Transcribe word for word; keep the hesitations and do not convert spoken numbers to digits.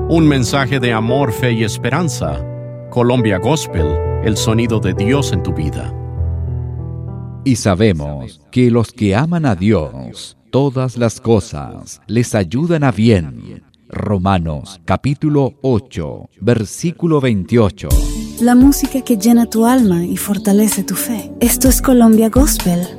Un mensaje de amor, fe y esperanza. Colombia Gospel, el sonido de Dios en tu vida. Y sabemos que los que aman a Dios, todas las cosas les ayudan a bien. Romanos capítulo ocho, versículo veintiocho. La música que llena tu alma y fortalece tu fe. Esto es Colombia Gospel